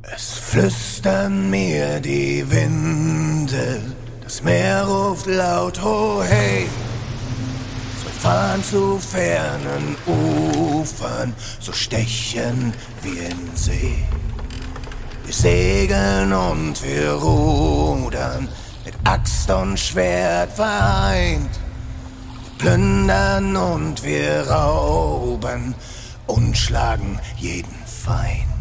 Es flüstern mir die Winde, das Meer ruft laut, oh hey. So fahren zu fernen Ufern, so stechen wir in See. Wir segeln und wir rudern, mit Axt und Schwert vereint. Wir plündern und wir rauben und schlagen jeden Feind.